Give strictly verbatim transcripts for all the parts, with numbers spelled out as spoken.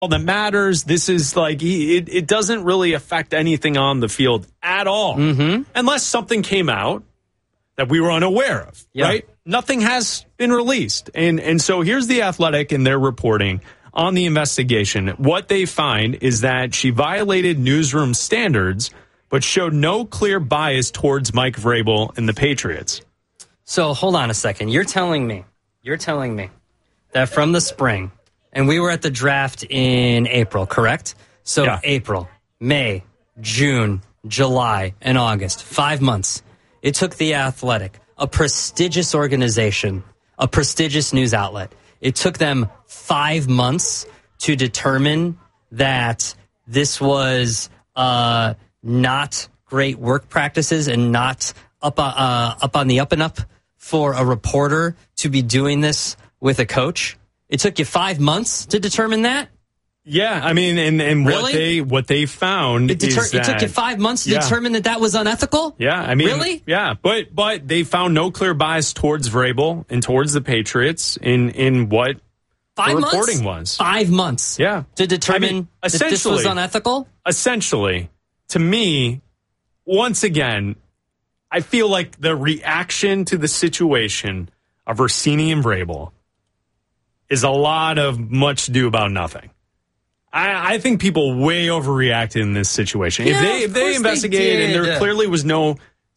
all that matters. This is like, it, it doesn't really affect anything on the field at all. Mm-hmm. Unless something came out that we were unaware of, yeah. right? Nothing has been released. And, and so here's the Athletic in their reporting on the investigation. What they find is that she violated newsroom standards, but showed no clear bias towards Mike Vrabel and the Patriots. So hold on a second. You're telling me, you're telling me that from the spring, and we were at the draft in April, correct? So yeah. April, May, June, July, and August, five months. It took the Athletic, a prestigious organization, a prestigious news outlet. It took them five months to determine that this was uh, not great work practices and not up uh, up on the up and up for a reporter to be doing this with a coach. It took you five months to determine that? Yeah, I mean, and, and really? what they what they found it deter- is that... It took you five months to yeah. determine that that was unethical? Yeah, I mean... Really? Yeah, but but they found no clear bias towards Vrabel and towards the Patriots in, in what five the months? reporting was. Five months? Yeah. To determine I mean, that this was unethical? Essentially, to me, once again, I feel like the reaction to the situation of Orsini and Vrabel is a lot of much ado about nothing. I, I think people way overreacted in this situation. Yeah, if they if they investigated they and there clearly was no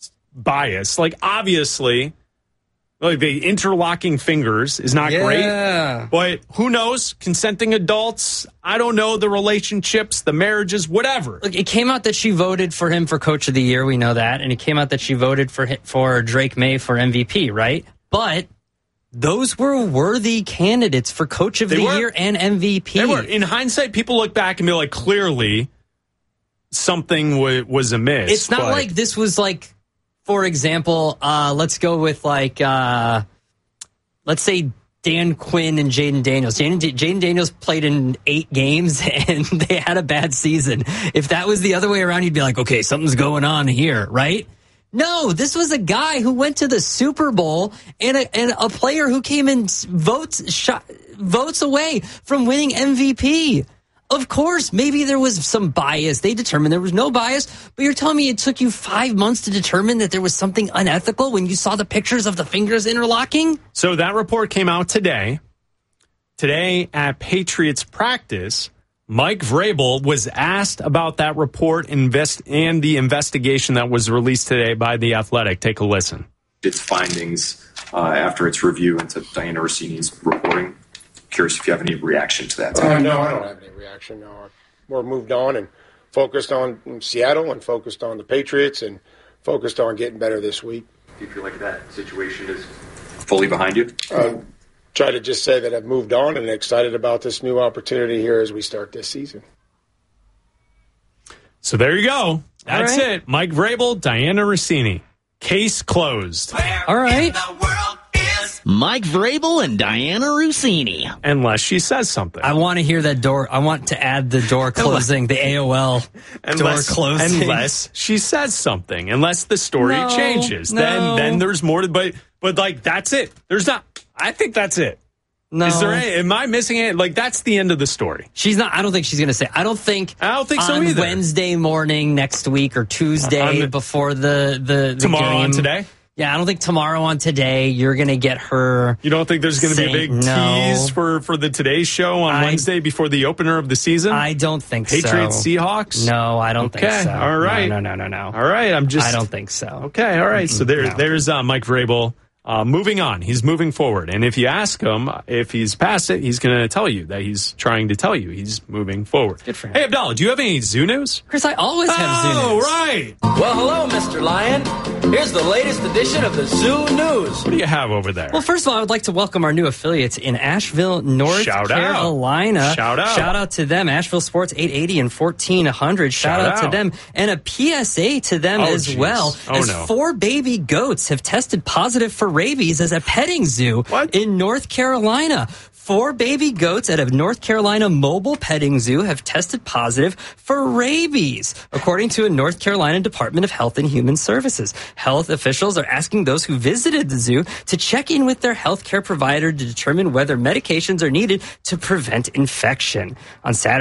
bias, like obviously, like the interlocking fingers is not yeah. great. But who knows? Consenting adults, I don't know the relationships, the marriages, whatever. Look, it came out that she voted for him for Coach of the Year. We know that, and it came out that she voted for for Drake May for M V P. Right, but. Those were worthy candidates for Coach of they the were. Year and M V P. They were. In hindsight, people look back and be like, clearly something w- was amiss. It's not but... like this was like, for example, uh, let's go with like, uh, let's say Dan Quinn and Jaden Daniels. Jaden, Jaden Daniels played in eight games and they had a bad season. If that was the other way around, you'd be like, okay, something's going on here, right? No, this was a guy who went to the Super Bowl and a, and a player who came in votes shot, votes away from winning M V P. Of course, maybe there was some bias. They determined there was no bias, but you're telling me it took you five months to determine that there was something unethical when you saw the pictures of the fingers interlocking? So that report came out today. Today at Patriots practice, Mike Vrabel was asked about that report invest and the investigation that was released today by The Athletic. Take a listen. Its findings uh, after its review into Diana Orsini's reporting. Curious if you have any reaction to that. Uh, no, I don't have any reaction. No, we're moved on and focused on Seattle and focused on the Patriots and focused on getting better this week. Do you feel like that situation is fully behind you? Uh, Try to just say that I've moved on and excited about this new opportunity here as we start this season. So there you go. That's right. it. Mike Vrabel, Diana Orsini. Case closed. Where All right. in the world is Mike Vrabel and Diana Orsini. Unless she says something. I want to hear that door. I want to add the door closing, the A O L unless, door closing. Unless she says something. Unless the story No, changes. no. Then then there's more. To, but, but like, that's it. There's not. I think that's it. No. Is there any, am I missing it? Like, that's the end of the story. She's not. I don't think she's going to say. I don't think. I don't think so on either. Wednesday morning next week or Tuesday the, before the the, the tomorrow game. on today. Yeah, I don't think tomorrow on today you're going to get her. You don't think there's going to be a big no. tease for for the Today Show on I, Wednesday before the opener of the season? I don't think Patriots, so. Patriots Seahawks. No, I don't okay. think so. All right. No, no, no, no, no. All right. I'm just. I don't think so. Okay. All right. So there, no. there's uh, Mike Vrabel. Uh, moving on, he's moving forward. And if you ask him if he's past it, he's going to tell you that he's trying to tell you he's moving forward. Good for him. Hey, Abdallah, do you have any zoo news? Chris, I always have zoo Oh, news. right. Well, hello, Mister Lion. Here's the latest edition of the Zoo News. What do you have over there? Well, first of all, I would like to welcome our new affiliates in Asheville, North Shout out. Carolina. Shout out. Shout out to them. Asheville Sports eight eighty and fourteen hundred. Shout, Shout out, out to them. And a P S A to them Oh, as geez. well. Oh, as no. four baby goats have tested positive for rabies as a petting zoo What? in North Carolina. Four baby goats at a North Carolina mobile petting zoo have tested positive for rabies, according to a North Carolina Department of Health and Human Services. Health officials are asking those who visited the zoo to check in with their healthcare provider to determine whether medications are needed to prevent infection. On Saturday,